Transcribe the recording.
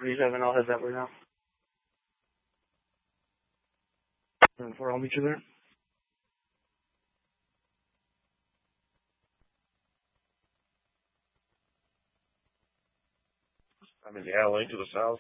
37, I'll head that way now. 4, I'll meet you there. I'm in the alley to the south.